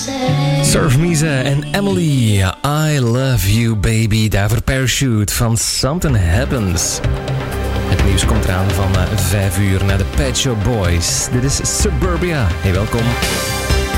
Surf Misa en Emily, I Love You Baby. Daarvoor Parachute van Something Happens. Het nieuws komt eraan van 5 uur naar de Pet Shop Boys. Dit is Suburbia. Hey, welkom.